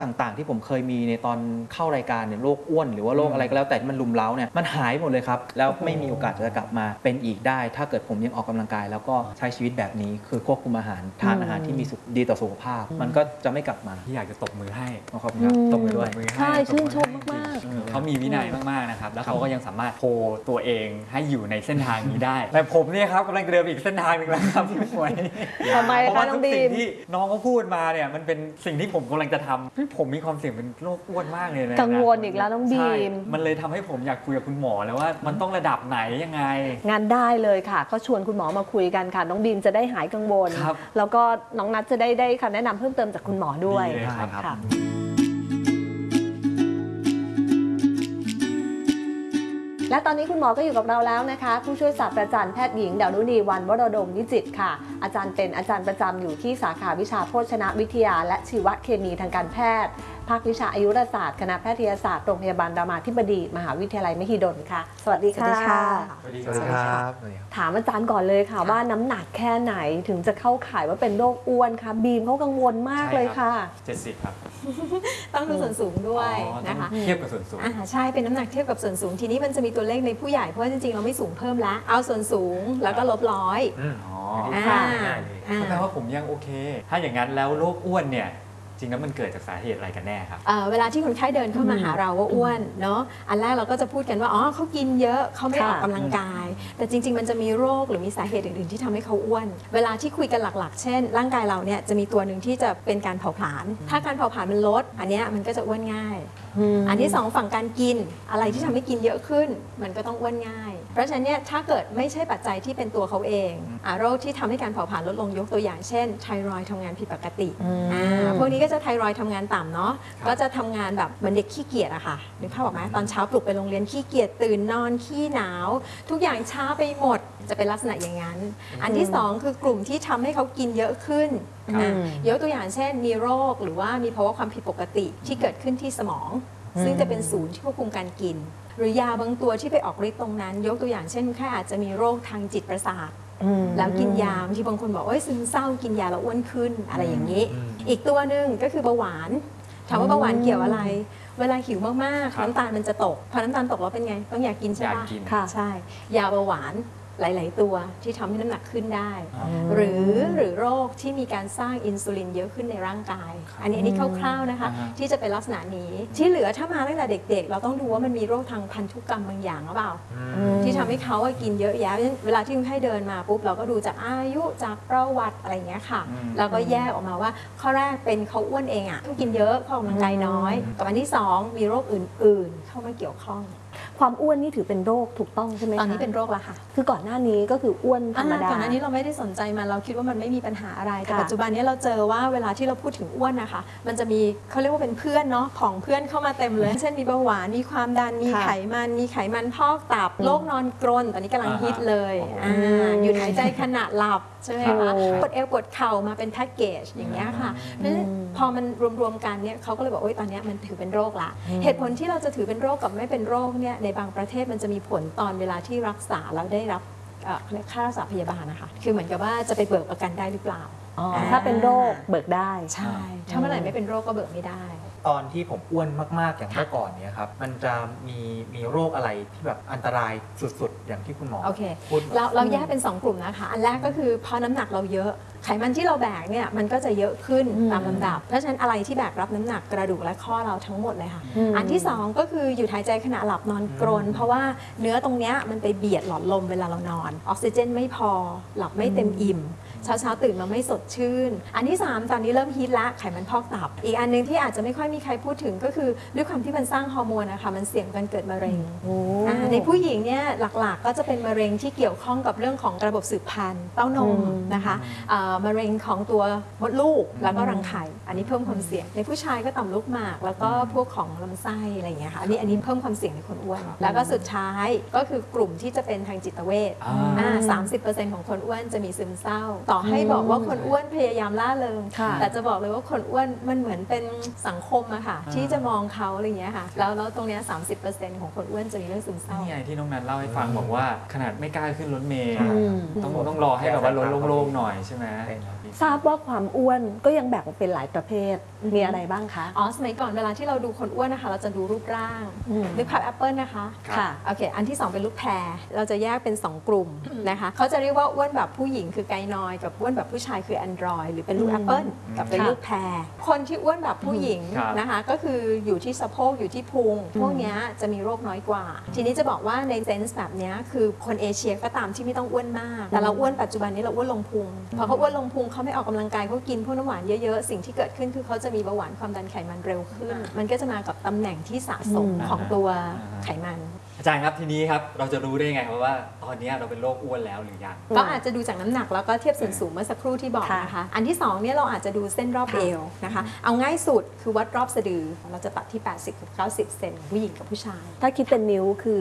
ต่างๆที่ผมเคยมีในตอนเข้ารายการเนี่ยโรคอ้วนหรือว่าโรคอะไรก็แล้วแต่ที่มันลุมเร้าเนี่ยมันหายหมดเลยครับแล้วไม่มีโอกาสจะกลับมาเป็นอีกได้ถ้าเกิดผมยังออกกำลังกายแล้วก็ใช้ชีวิตแบบนี้คือควบคุมอาหารทานอาหารที่มีดีต่อสุขภาพมันก็จะไม่กลับมาที่อยากจะตบมือให้ขอบคุณครับตบมือด้วยใช่ชื่นชมมากๆเขามีวินัยมากๆนะครับแล้วเขาก็ยังสามารถโพตัวเองให้อยู่ในเส้นทางนี้ได้แต่ผมเนี่ยครับกำลังเดินอีกเส้นทางนึงแล้วครับพี่หมวยทำไมคะเพราะว่าทุกสิ่งน้องบีมที่น้องเขาพูดมาเนี่ยมันเป็นสิ่งที่ผมกำลังจะทำผมมีความเสี่ยงเป็นโรคอ้วนมากเลยนะกังวลอีกแล้วน้องบีมมันเลยทำให้ผมอยากคุยกับคุณหมอแล้วว่ามันต้องระดับไหนยังไงงานได้เลยค่ะก็ชวนคุณหมอมาคุยกันค่ะน้องบีมจะได้หายกังวลแล้วก็น้องนัทจะได้คำแนะนำเพิ่มเติมจากคุณหมอด้วยค่ะและตอนนี้คุณหมอก็อยู่กับเราแล้วนะคะผู้ช่วยศาสตราจารย์แพทย์หญิงดารุณีวรรณวรดมวิจิตรค่ะอาจารย์เป็นอาจารย์ประจำอยู่ที่สาขาวิชาโภชนวิทยาและชีวเคมีทางการแพทย์ภาควิชาอายุรศาสตร์คณะแพทยศาสตร์โรงพยาบาลรามาธิบดีมหาวิทยาลัยมหิดลค่ะสวัสดีค่ะสวัสดีครับถามอาจารย์ก่อนเลยค่ะว่าน้ำหนักแค่ไหนถึงจะเข้าข่ายว่าเป็นโรคอ้วนคะบีมเขากังวลมากเลยค่ะ 70ครับต้องดูส่วนสูงด้วยนะคะเทียบกับส่วนสูงใช่เป็นน้ำหนักเทียบกับส่วนสูงทีนี้มันจะมีตัวเลขในผู้ใหญ่เพราะว่าจริงๆเราไม่สูงเพิ่มแล้วเอาส่วนสูงแล้วก็ลบ100 แปลว่าผมยังโอเคถ้าอย่างนั้นแล้วโรคอ้วนเนี่ยจริงแล้วมันเกิดจากสาเหตุอะไรกันแน่ครับเวลาที่คนไข้เดินเข้ามาหาเราว่าอ้วนเนาะอันแรกเราก็จะพูดกันว่าอ๋อเขากินเยอะเขาไม่ออกกำลังกายแต่จริงๆมันจะมีโรคหรือมีสาเหตุอื่นๆที่ทำให้เขาอ้วนเวลาที่คุยกันหลักๆเช่นร่างกายเราเนี่ยจะมีตัวหนึ่งที่จะเป็นการเผาผลาญถ้าการเผาผลาญมันลดอันนี้มันก็จะอ้วนง่ายอันที่2ฝั่งการกินอะไรที่ทำให้กินเยอะขึ้นมันก็ต้องอ้วนง่ายเพราะฉะนั้นเนี่ยถ้าเกิดไม่ใช่ปัจจัยที่เป็นตัวเขาเองโรคที่ทำให้การเผาผลาญลดลงยกตัวอย่างเช่นไทรอยด์ทำงานผิดปกติพวกนี้ก็จะไทรอยด์ทำงานต่ำเนาะก็จะทำงานแบบเหมือนเด็กขี้เกียจอะค่ะนึกภาพออกไหมตอนเช้าปลุกไปโรงเรียนขี้เกียจตื่นนอนขี้หนาวทุกอย่างช้าไปหมดจะเป็นลักษณะอย่างนั้นอันที่2คือกลุ่มที่ทำให้เขากินเยอะขึ้นยกตัวอย่างเช่นมีโรคหรือว่ามีภาวะความผิดปกติที่เกิดขึ้นที่สมองซึ่งจะเป็นศูนย์ที่ควบคุมการกินหรือยาบางตัวที่ไปออกฤทธิ์ตรงนั้นยกตัวอย่างเช่นแค่อาจจะมีโรคทางจิตประสาทแล้วกินยาที่บางคนบอกว่าซึมเศร้ากินยาแล้วอ้วนขึ้นอะไรอย่างนี้อีกตัวหนึ่งก็คือเบาหวานถามว่าเบาหวานเกี่ยวอะไรเวลาหิวมากๆน้ำตาลมันจะตกพอน้ำตาลตกแล้วเป็นไงต้องอยากกินใช่ไหมค่ะใช่ยาเบาหวานหลายๆตัวที่ทำให้น้ำหนักขึ้นได้หรือโรคที่มีการสร้างอินซูลินเยอะขึ้นในร่างกายอันนี้คร่าวๆนะคะที่จะเป็นลักษณะนี้ที่เหลือถ้ามาตั้งแต่เด็กๆเราต้องดูว่ามันมีโรคทางพันธุกรรมบางอย่างหรือเปล่าที่ทำให้เขากินเยอะแยะเวลาที่คนไข้เดินมาปุ๊บเราก็ดูจากอายุจากประวัติอะไรอย่างเงี้ยค่ะแล้วก็แยกออกมาว่าข้อแรกเป็นเขาอ้วนเองอ่ะต้องกินเยอะเขาออกกำลังกายน้อยกับอันที่2มีโรคอื่นๆเข้ามาเกี่ยวข้องความอ้วนนี่ถือเป็นโรคถูกต้องใช่ไหมคะตอนนี้เป็นโรคแล้วค่ะคือก่อนหน้านี้ก็คืออ้วนธรรมดาก่อนหน้านี้เราไม่ได้สนใจมันเราคิดว่ามันไม่มีปัญหาอะไรแต่ปัจจุบันนี้เราเจอว่าเวลาที่เราพูดถึงอ้วนนะคะมันจะมีเขาเรียกว่าเป็นเพื่อนเนาะของเพื่อนเข้ามาเต็มเลยเช่นมีเบาหวานมีความดันมีไขมันพอกตับโรคนอนกรนตอนนี้กำลังฮิตเลยหยุดหายใจขณะหลับใช่ไหมคะปวดเอวปวดเข่ามาเป็นแพ็กเกจอย่างเงี้ยค่ะเพราะฉะนั้นพอมันรวมๆกันเนี่ยเขาก็เลยบอกว่าตอนนี้มันถือเป็นโรคละเหตุผลที่เราจะถือเป็นโรคกับไม่เป็นโรคเนี่ยในบางประเทศมันจะมีผลตอนเวลาที่รักษาแล้วได้รับค่ารักษาพยาบาลนะคะคือเหมือนกับว่าจะไปเบิกประกันได้หรือเปล่าถ้าเป็นโรคเบิกได้ใช่ถ้าเมื่อไหร่ไม่เป็นโรคก็เบิกไม่ได้ตอนที่ผมอ้วนมากๆอย่างเมื่อก่อนเนี่ยครับมันจะมีโรคอะไรที่แบบอันตรายสุดๆอย่างที่คุณหมอพูดเราแยกเป็น2กลุ่มนะคะอันแรกก็คือพอน้ำหนักเราเยอะไขมันที่เราแบกเนี่ยมันก็จะเยอะขึ้นตามลำดับเพราะฉะนั้นอะไรที่แบกรับน้ำหนักกระดูกและข้อเราทั้งหมดเลยค่ะอันที่2ก็คือหยุดหายใจขณะหลับนอนกรนเพราะว่าเนื้อตรงนี้มันไปเบียดหลอดลมเวลาเรานอนออกซิเจนไม่พอหลับไม่เต็มอิ่มเช้าตื่นมาไม่สดชื่นอันที่3ตอนนี้เริ่มฮิตละไขมันพอกตับอีกอันนึงที่อาจจะไม่ค่อยมีใครพูดถึงก็คือด้วยความที่มันสร้างฮอร์โมนนะคะมันเสี่ยงการเกิดมะเร็งในผู้หญิงเนี่ยหลักๆก็จะเป็นมะเร็งที่เกี่ยวข้องกับเรื่องของระบบสืบพันธุ์เต้านมนะคะมะเร็งของตัวมดลูกแล้วก็รังไข่อันนี้เพิ่มความเสี่ยงในผู้ชายก็ต่อมลูกหมากแล้วก็พวกของลำไส้อะไรอย่างเงี้ยค่ะอันนี้เพิ่มความเสี่ยงในคนอ้วนแล้วก็สุดท้ายก็คือกลุ่มที่จะเป็นทางจิตเวช30% ของคนอ้วนจะมีซึมเศร้าต่อให้บอกว่าคนอ้วนพยายามล่าเริงค่ะแต่จะบอกเลยว่าคนอ้วนมันเหมือนเป็นสังคมอะค่ะที่จะมองเขาอะไรอย่างเงี้ยค่ะแล้วตรงเนี้ย30%ของคนอ้วนจะมีเรื่องซึมเศร้านี่ไงที่น้องนันเล่าให้ฟังบอกว่าขนาดไม่กล้าขึ้นรถเมล์อืมต้องรอให้แบบว่ารถโล่งๆหน่อยใช่ไหมทราบว่าความอ้วนก็ยังแบ่งออกเป็นหลายประเภท มีอะไรบ้างคะอ๋อสมัยก่อนเวลาที่เราดูคนอ้วนนะคะเราจะดูรูปร่างอืมนึกภาพแอปเปิลนะคะค่ะโอเคอันที่ 2 เป็นรูปแพรเราจะแยกเป็น 2 กลุ่มนะคะเขาจะเรียกว่าอ้วนแบบผู้หญิงคือไกนอยกับอ้วนแบบผู้ชายคือแอนดรอยหรือเป็นรูปแอปเปิลกับเป็นรูปแพรคนที่อ้วนแบบผู้หญิงครับนะคะก็คืออยู่ที่สะโพกอยู่ที่พุงพวกเนี้ยจะมีโรคน้อยกว่า ทีนี้จะบอกว่าในเซนส์แบบเนี้ยคือคนเอเชียก็ตามที่ไม่ต้องอ้วนมาก แต่เราอ้วนปัจจุบันนี้เราอ้วนลงพุงพอเขาอ้วนลงพุงเขาไม่ออกกำลังกายเขากินพวกน้ำหวานเยอะๆสิ่งที่เกิดขึ้นคือเขาจะมีเบาหวานความดันไขมันเร็วขึ้น มันก็จะมากับตำแหน่งที่สะสมของตัวไขมันอาจารย์ครับทีนี้ครับเราจะรู้ได้ไงครับว่าตอนนี้เราเป็นโรคอ้วนแล้วหรือยังก็อาจจะดูจากน้ำหนักแล้วก็เทียบส่วนสูงเมื่อสักครู่ที่บอกนะคะ อันที่2เนี่ยเราอาจจะดูเส้นรอบเอวนะคะ เอาง่ายสุดคือวัดรอบสะดือ เราจะตัดที่ 80 กับ 90 เซนผู้หญิงกับผู้ชายถ้าคิดเป็นนิ้วคือ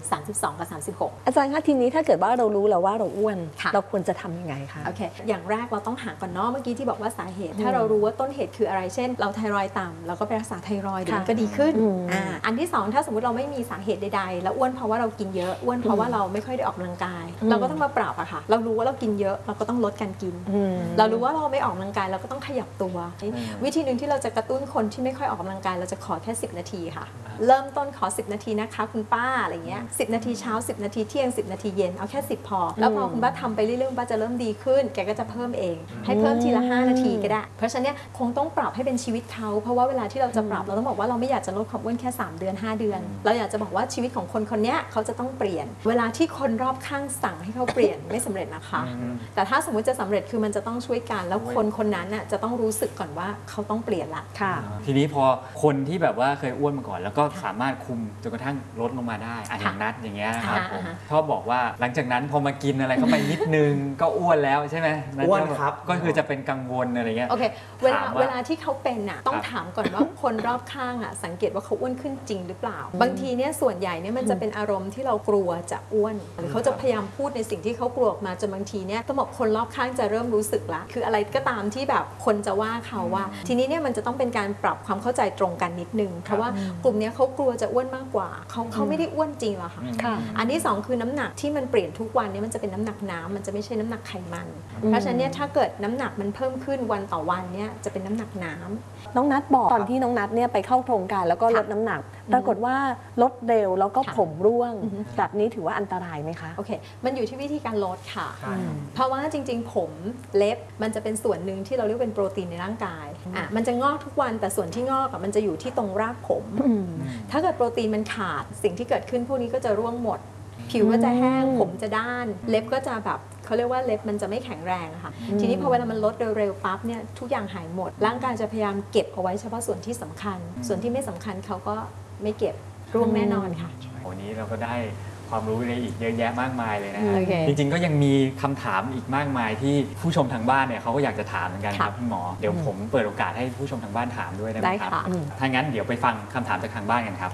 32 กับ 36 อาจารย์คะทีนี้ถ้าเกิดว่าเรารู้แล้วว่าเราอ้วนค่ะเราควรจะทำยังไงคะโอเค อย่างแรกเราต้องหาก่อนเนาะเมื่อกี้ที่บอกว่าสาเหตุ ถ้าเรารู้ว่าต้นเหตุคืออะไร เช่น เราไทรอยด์ต่ำเราก็ไปรักษาไทรอยด์เดี๋ยวมันก็ดีขึ้น อันที่ 2 ถ้าสมมติเราไม่มีสาเหตุใดๆ แล้วอ้วนเพราะว่าเรากินเยอะ อ้วนเพราะว่าเราไม่ค่อยได้ออกกำลังกาย เราก็ต้องมาปรับอะค่ะ เรารู้ว่าเรากินเยอะ เราก็ต้องลดการกิน เรารู้ว่าเราไม่ออกกำลังกายเราก็ต้องขยับตัว วิธีหนึ่งที่เราจะกระตุ้นคนที่ไม่ค่อยออกกำลังกายเราจะขอแค่10 นาทีค่ะ เริ่มต้นขอ10 นาทีนะคะคุณป้าอะไรเงี้ย10 นาทีเช้า10 นาทีเที่ยง10 นาทีเย็นเอาแค่10พอแล้วพอคุณป้าทำไปเรื่อยๆคุณป้าจะเริ่มดีขึ้นแกก็จะเพิ่มเอง ให้เพิ่มทีละ5 นาทีก็ได้เพราะฉะนั้นเนี่ยคงต้องปรับให้เป็นชีวิตเขาเพราะว่าเวลาที่เราจะปรับเราต้องบอกว่าเราไม่อยากจะลดความอ้วนแค่3 เดือน 5 เดือน เราอยากจะบอกว่าชีวิตของคนคนนี้เขาจะต้องเปลี่ยน เวลาที่คนรอบข้างสั่งให้เขาเปลี่ยนไม่สำเร็จนะคะ แต่ถ้าสมมุติจะสำเร็จคือมันจะต้องช่วยกันแล้วคนคนนั้นน่ะจะต้องรู้สึกก่อนว่าเขาต้องเปลี่ยนละค่ะทีนี้พอคนที่แบบว่าเคยอ้วนมาก่อน แล้วก็สามารถคุมจนกระทั่งลดลงมาได้อย่างนัดอย่างเงี้ยนะครับผมชอบบอกว่าหลังจากนั้นพอมากินอะไรเข้าไปนิดนึง ก็อ้วนแล้วใช่ไหมอ้วนครับก็คือจะเป็นกังวลอะไรเงี้ยโอเคถามว่าเวลาที่เขาเป็นน่ะต้องถามก่อนว่าคนรอบข้างอ่ะสังเกตว่าเขาอ้วนขึ้นจริงหรือเปล่า บางทีเนี่ยส่วนใหญ่เนี่ยมันจะเป็นอารมณ์ที่เรากลัวจะอ้วนหรือเขาจะพยายามพูดในสิ่งที่เขากลัวออกมาจนบางทีเนี่ยต้องบอกคนรอบข้างจะเริ่มรู้สึกละคืออะไรก็ตามที่แบบคนจะว่าเขาว่า ทีนี้เนี่ยมันจะต้องเป็นการปรับความเข้าใจตรงกันนิดนึงเพราะว่ากลุ่มเนี้ยเขากลัวจะอ้วนมากกว่าเขาไม่ได้อ้วนจริงหรอกค่ะค่ะอันที่ 2 คือน้ำหนักที่มันเปลี่ยนทุกวันเนี่ยมันจะเป็นน้ำหนักน้ำมันจะไม่ใช่น้ำหนักไขมัน เพราะฉะนั้นเนี่ยถ้าเกิดน้ำหนักมันเพิ่มขึ้นวันต่อวันเนี่ยจะเป็นน้ำหนักน้ำน้องนัทบอกตอนที่น้องนัทเนี่ยไปเข้าโครงการแล้วก็ลดน้ำหนัก ปรากฏว่าลดเร็วแล้วก็ผมร่วงแบบนี้ถือว่าอันตรายไหมคะโอเค มันอยู่ที่วิธีการลดค่ะใช่เพราะว่าจริงๆ ผมเล็บมันจะเป็นส่วนหนึ่งที่เราเรียกเป็นโปรตีนในร่างกายมันจะงอกทุกวันแต่ส่วนที่งอกมันจะอยู่ที่ตรงรากผม ถ้าเกิดโปรตีนมันขาดสิ่งที่เกิดขึ้นพวกนี้ก็จะร่วงหมด ผิวก็จะแห้งผมจะด้าน เล็บก็จะแบบเขาเรียกว่าเล็บมันจะไม่แข็งแรงอะค่ะทีนี้พอเวลามันลดเร็วๆปั๊บเนี่ยทุกอย่างหายหมด ร่างกายจะพยายามเก็บเอาไว้เฉพาะส่วนที่สำคัญ ส่วนที่ไม่สำคัญเขาก็ไม่เก็บร่วงแน่นอนค่ะวันนี้เราก็ได้ความรู้อะไรอีกเยอะแยะมากมายเลยนะฮะโอเคจริงๆก็ยังมีคำถามอีกมากมายที่ผู้ชมทางบ้านเนี่ยเขาก็อยากจะถามเหมือนกันครับคุณหมอเดี๋ยวผมเปิดโอกาสให้ผู้ชมทางบ้านถามด้วยได้ไหมได้ครับค่ะถ้างั้นเดี๋ยวไปฟังคำถามจากทางบ้านกันครับ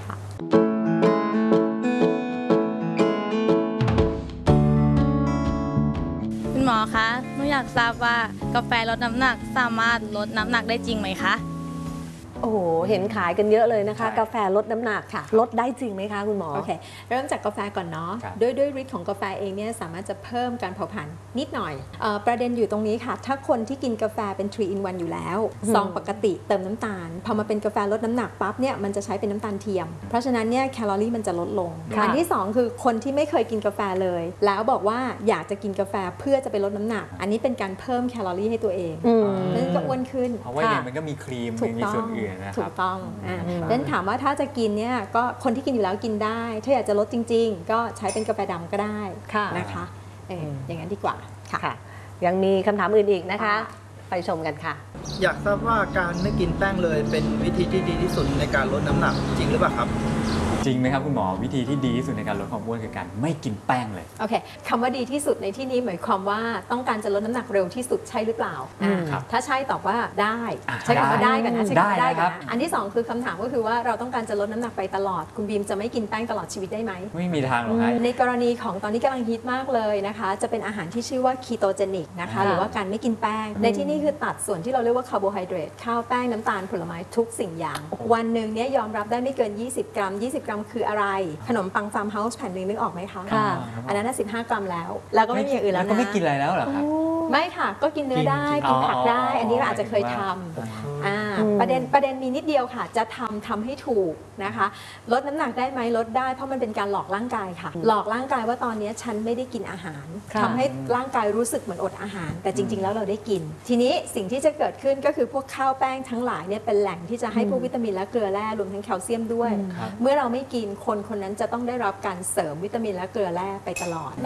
คุณหมอคะ หนูอยากทราบว่ากาแฟลดน้ำหนักสามารถลดน้ำหนักได้จริงไหมคะโอ้โห เห็นขายกันเยอะเลยนะคะใช่กาแฟลดน้ำหนักค่ะลดได้จริงไหมคะคุณหมอโอเค เริ่มจากกาแฟก่อนเนาะครับด้วยฤทธิ์ของกาแฟเองเนี่ยสามารถจะเพิ่มการเผาผลาญนิดหน่อยประเด็นอยู่ตรงนี้ค่ะ ถ้าคนที่กินกาแฟเป็น 3 in 1 อยู่แล้วซองปกติเติมน้ำตาล พอมาเป็นกาแฟลดน้ำหนักปั๊บเนี่ยมันจะใช้เป็นน้ำตาลเทียม เพราะฉะนั้นเนี่ยแคลอรี่มันจะลดลงค่ะอันที่ 2 คือคนที่ไม่เคยกินกาแฟเลย แล้วบอกว่าอยากจะกินกาแฟเพื่อจะไปลดน้ำหนัก อันนี้เป็นการเพิ่มแคลอรี่ให้ตัวเองอืมเพราะฉะนั้นก็อ้วนขึ้นเพราะว่ายังไงมันก็มีครีมถูกมีต้องส่วนอื่นนะคถูรับกต้องดังนั้นถามว่าถ้าจะกินเนี่ยก็คนที่กินอยู่แล้วกินได้ ถ้าอยากจะลดจริง ๆ ก็ใช้เป็นกาแฟดำก็ได้ค่ะนะคะอย่างนั้นดีกว่าค่ะค่ะ ยังมีคำถามอื่นอีกนะคะ ไปชมกันค่ะอยากทราบว่าการไม่กินแป้งเลยเป็นวิธีที่ดีที่สุดในการลดน้ำหนักจริงหรือเปล่าครับจริงไหมครับคุณหมอวิธีที่ดีที่สุดในการลดความอ้วนคือการไม่กินแป้งเลยโอเคคำว่าดีที่สุดในที่นี้หมายความว่าต้องการจะลดน้ำหนักเร็วที่สุดใช่หรือเปล่าครับถ้าใช่ตอบว่าได้อ่ะใช้คำว่าได้กันนะใช้คำว่าได้ได้คกัรันบนะอันที่สองคือคำถามก็คือว่าเราต้องการจะลดน้ำหนักไปตลอดคุณบีมจะไม่กินแป้งตลอดชีวิตได้ไหมไม่มีทางหรอกฮะในกรณีของตอนนี้กำลังฮิตมากเลยนะคะจะเป็นอาหารที่ชื่อว่าคีโตเจนิกนะคะหรือว่าการไม่กินแป้งในที่นี้คือตัดส่วนที่เราเรียกว่าคาร์โบไฮเดรตข้าวแป้งน้ำตาลผลไม้ทุกสิ่งอย่าง วันหนึ่งเนี้ยยอมรับได้ไม่เกิน 20 กรัม 20 กรัมคืออะไรขนมปังฟาร์มเฮาส์แผ่นหนึ่งนึกออกไหมคะค่ะอันนั้นน่ะ15 กรัมแล้วแล้วก็ไม่มีอย่างอื่นแล้วก็นะไม่กินอะไรแล้วเหรอครับไม่ค่ะก็กินเนื้อได้กิกินนผักได้อ๋ออัอันนี้เราอาจจะเคยทำประเด็นมีนิดเดียวค่ะจะทำให้ถูกนะคะลดน้ำหนักได้ไหมลดได้เพราะมันเป็นการหลอกร่างกายค่ะ หลอกร่างกายว่าตอนนี้ฉันไม่ได้กินอาหารค่ะทำให้ร่างกายรู้สึกเหมือนอดอาหาร แต่จริง ๆ แล้วเราได้กิน ทีนี้สิ่งที่จะเกิดขึ้นก็คือพวกข้าวแป้งทั้งหลายเนี่ยเป็นแหล่งที่จะให้พวกวิตามินและเกลือแร่รวมทั้งแคลเซียมด้วยครับเมื่อเราไม่กินคนคนนั้นจะต้องได้รับการเสริมวิตามินและเกลือแร่ไปตลอด